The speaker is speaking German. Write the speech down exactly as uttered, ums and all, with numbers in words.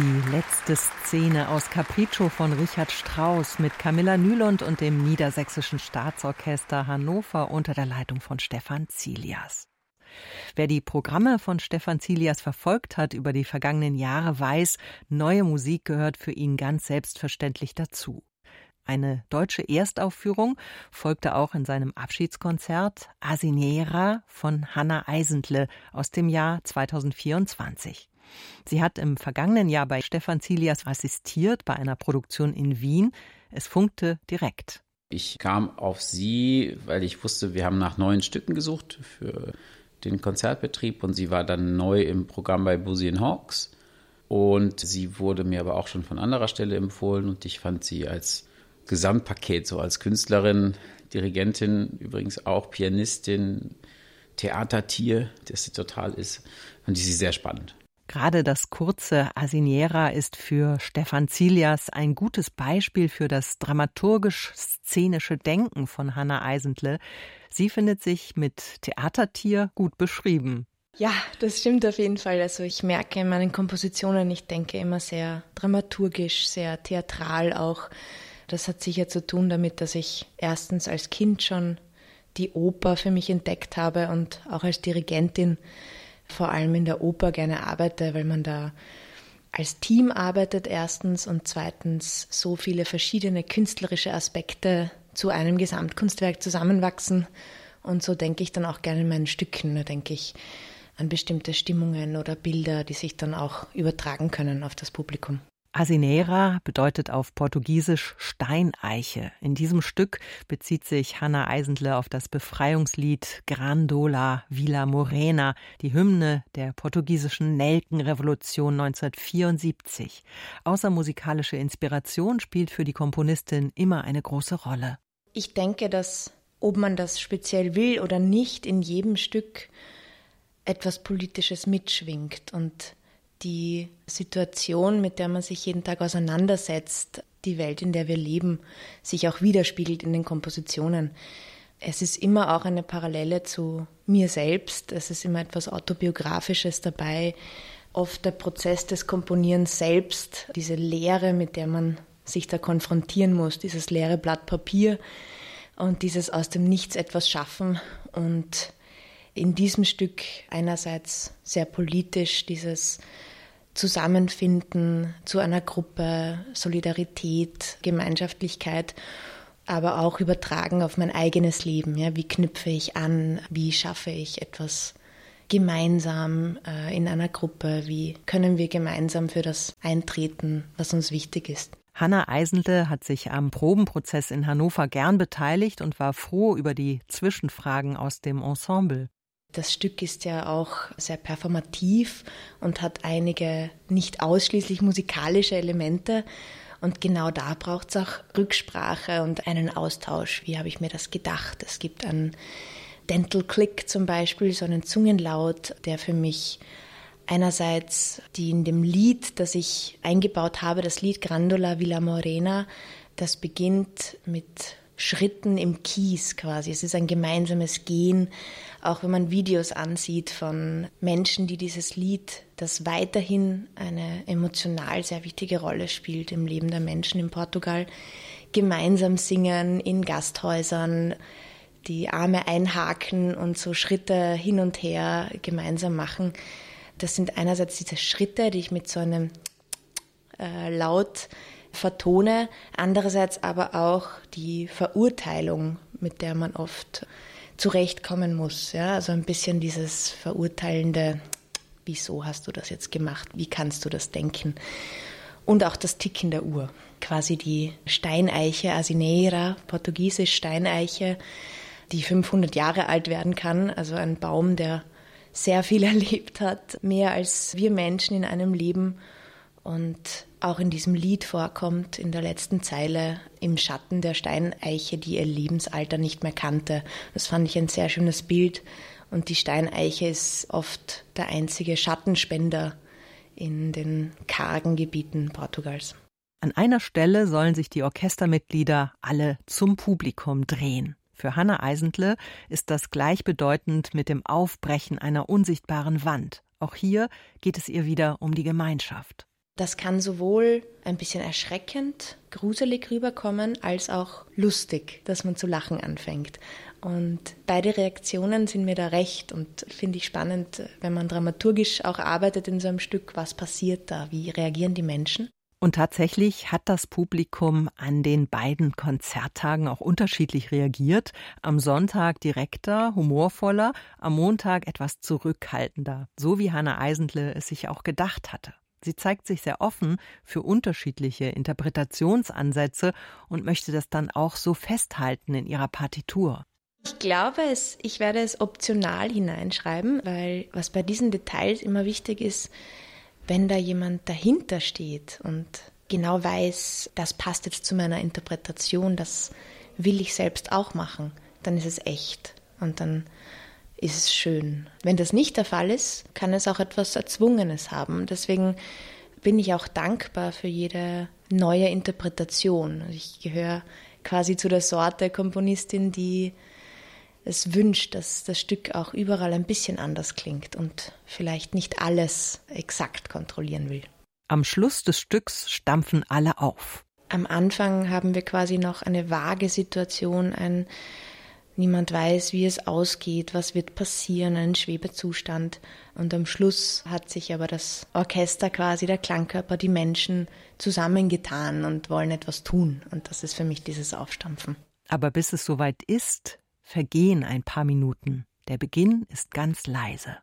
Die letzte Szene aus Capriccio von Richard Strauss mit Camilla Nylund und dem Niedersächsischen Staatsorchester Hannover unter der Leitung von Stefan Zilias. Wer die Programme von Stefan Zilias verfolgt hat über die vergangenen Jahre, weiß, neue Musik gehört für ihn ganz selbstverständlich dazu. Eine deutsche Erstaufführung folgte auch in seinem Abschiedskonzert Asiniera von Hanna Eisentle aus dem Jahr zweitausendvierundzwanzig. Sie hat im vergangenen Jahr bei Stefan Zilias assistiert bei einer Produktion in Wien. Es funkte direkt. Ich kam auf sie, weil ich wusste, wir haben nach neuen Stücken gesucht für den Konzertbetrieb und sie war dann neu im Programm bei Boosey and Hawkes und sie wurde mir aber auch schon von anderer Stelle empfohlen und ich fand sie als Gesamtpaket, so als Künstlerin, Dirigentin, übrigens auch Pianistin, Theatertier, das sie total ist, fand ich sie sehr spannend. Gerade das kurze Asiniera ist für Stefan Zilias ein gutes Beispiel für das dramaturgisch-szenische Denken von Hanna Eisentle. Sie findet sich mit Theatertier gut beschrieben. Ja, das stimmt auf jeden Fall. Also ich merke in meinen Kompositionen, ich denke immer sehr dramaturgisch, sehr theatral auch. Das hat sicher zu tun damit, dass ich erstens als Kind schon die Oper für mich entdeckt habe und auch als Dirigentin vor allem in der Oper gerne arbeite, weil man da als Team arbeitet erstens und zweitens so viele verschiedene künstlerische Aspekte zu einem Gesamtkunstwerk zusammenwachsen. Und so denke ich dann auch gerne in meinen Stücken. Da denke ich an bestimmte Stimmungen oder Bilder, die sich dann auch übertragen können auf das Publikum. Asiniera bedeutet auf Portugiesisch Steineiche. In diesem Stück bezieht sich Hanna Eisentle auf das Befreiungslied Grandola Vila Morena, die Hymne der portugiesischen Nelkenrevolution neunzehnhundertvierundsiebzig. Außer musikalische Inspiration spielt für die Komponistin immer eine große Rolle. Ich denke, dass, ob man das speziell will oder nicht, in jedem Stück etwas Politisches mitschwingt und die Situation, mit der man sich jeden Tag auseinandersetzt, die Welt, in der wir leben, sich auch widerspiegelt in den Kompositionen. Es ist immer auch eine Parallele zu mir selbst. Es ist immer etwas Autobiografisches dabei. Oft der Prozess des Komponierens selbst, diese Leere, mit der man sich da konfrontieren muss, dieses leere Blatt Papier und dieses aus dem Nichts etwas schaffen. Und in diesem Stück einerseits sehr politisch, dieses Zusammenfinden zu einer Gruppe, Solidarität, Gemeinschaftlichkeit, aber auch übertragen auf mein eigenes Leben. Ja, wie knüpfe ich an? Wie schaffe ich etwas gemeinsam äh, in einer Gruppe? Wie können wir gemeinsam für das eintreten, was uns wichtig ist? Hanna Eisentle hat sich am Probenprozess in Hannover gern beteiligt und war froh über die Zwischenfragen aus dem Ensemble. Das Stück ist ja auch sehr performativ und hat einige nicht ausschließlich musikalische Elemente. Und genau da braucht es auch Rücksprache und einen Austausch. Wie habe ich mir das gedacht? Es gibt einen Dental Click zum Beispiel, so einen Zungenlaut, der für mich einerseits die in dem Lied, das ich eingebaut habe, das Lied Grandola Vila Morena, das beginnt mit Schritten im Kies quasi. Es ist ein gemeinsames Gehen, auch wenn man Videos ansieht von Menschen, die dieses Lied, das weiterhin eine emotional sehr wichtige Rolle spielt im Leben der Menschen in Portugal, gemeinsam singen in Gasthäusern, die Arme einhaken und so Schritte hin und her gemeinsam machen. Das sind einerseits diese Schritte, die ich mit so einem äh, Laut vertone, andererseits aber auch die Verurteilung, mit der man oft zurechtkommen muss. Ja? Also ein bisschen dieses verurteilende, wieso hast du das jetzt gemacht, wie kannst du das denken? Und auch das Ticken der Uhr. Quasi die Steineiche, Asiniera, portugiesisch Steineiche, die fünfhundert Jahre alt werden kann, also ein Baum, der sehr viel erlebt hat, mehr als wir Menschen in einem Leben. Und auch in diesem Lied vorkommt, in der letzten Zeile, im Schatten der Steineiche, die ihr Lebensalter nicht mehr kannte. Das fand ich ein sehr schönes Bild. Und die Steineiche ist oft der einzige Schattenspender in den kargen Gebieten Portugals. An einer Stelle sollen sich die Orchestermitglieder alle zum Publikum drehen. Für Hanna Eisentle ist das gleichbedeutend mit dem Aufbrechen einer unsichtbaren Wand. Auch hier geht es ihr wieder um die Gemeinschaft. Das kann sowohl ein bisschen erschreckend, gruselig rüberkommen, als auch lustig, dass man zu lachen anfängt. Und beide Reaktionen sind mir da recht und finde ich spannend, wenn man dramaturgisch auch arbeitet in so einem Stück, was passiert da, wie reagieren die Menschen? Und tatsächlich hat das Publikum an den beiden Konzerttagen auch unterschiedlich reagiert. Am Sonntag direkter, humorvoller, am Montag etwas zurückhaltender, so wie Hanne Eisentle es sich auch gedacht hatte. Sie zeigt sich sehr offen für unterschiedliche Interpretationsansätze und möchte das dann auch so festhalten in ihrer Partitur. Ich glaube, es, ich werde es optional hineinschreiben, weil was bei diesen Details immer wichtig ist, wenn da jemand dahinter steht und genau weiß, das passt jetzt zu meiner Interpretation, das will ich selbst auch machen, dann ist es echt und dann ist es schön. Wenn das nicht der Fall ist, kann es auch etwas Erzwungenes haben. Deswegen bin ich auch dankbar für jede neue Interpretation. Ich gehöre quasi zu der Sorte Komponistin, die es wünscht, dass das Stück auch überall ein bisschen anders klingt und vielleicht nicht alles exakt kontrollieren will. Am Schluss des Stücks stampfen alle auf. Am Anfang haben wir quasi noch eine vage Situation, ein niemand weiß, wie es ausgeht, was wird passieren, ein Schwebezustand. Und am Schluss hat sich aber das Orchester quasi, der Klangkörper, die Menschen zusammengetan und wollen etwas tun. Und das ist für mich dieses Aufstampfen. Aber bis es soweit ist, vergehen ein paar Minuten. Der Beginn ist ganz leise.